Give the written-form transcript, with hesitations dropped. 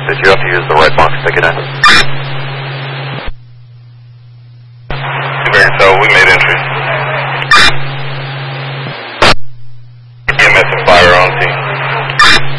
that you have to use the right box to get in. So we made entry. EMS and fire